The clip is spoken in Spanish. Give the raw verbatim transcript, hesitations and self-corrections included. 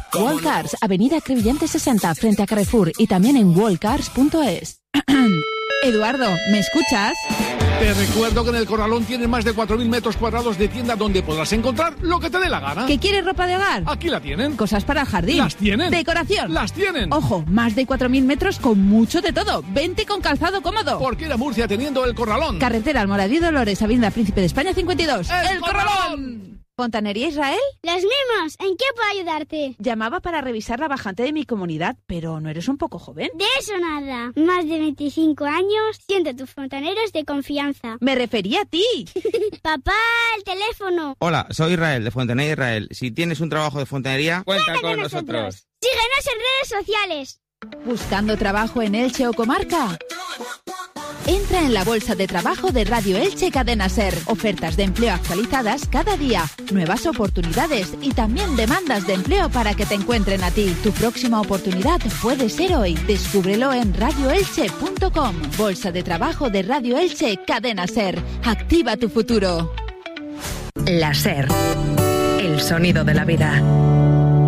Wallcars, Avenida Crevillente sesenta, frente a Carrefour, y también en wallcars punto es. Eduardo, ¿me escuchas? Te recuerdo que en El Corralón tienes más de cuatro mil metros cuadrados de tienda donde podrás encontrar lo que te dé la gana. ¿Que quieres ropa de hogar? Aquí la tienen. ¿Cosas para el jardín? Las tienen. ¿Decoración? Las tienen. Ojo, más de cuatro mil metros con mucho de todo. Vente con calzado cómodo. Porque ir a Murcia teniendo El Corralón. Carretera Almoradí Dolores, Avenida Príncipe de España cincuenta y dos. ¡El, ¡El Corralón! Corralón! ¿Fontanería Israel? Los mismos. ¿En qué puedo ayudarte? Llamaba para revisar la bajante de mi comunidad, pero ¿no eres un poco joven? De eso nada. Más de veinticinco años, siendo tus fontaneros de confianza. Me refería a ti. Papá, el teléfono. Hola, soy Israel, de Fontanería Israel. Si tienes un trabajo de fontanería, cuenta con nosotros. Síguenos en redes sociales. ¿Buscando trabajo en Elche o comarca? Entra en la bolsa de trabajo de Radio Elche Cadena Ser. Ofertas de empleo actualizadas cada día, nuevas oportunidades y también demandas de empleo para que te encuentren a ti. Tu próxima oportunidad puede ser hoy. Descúbrelo en radio elche punto com. Bolsa de trabajo de Radio Elche Cadena Ser. Activa tu futuro. La Ser. El sonido de la vida.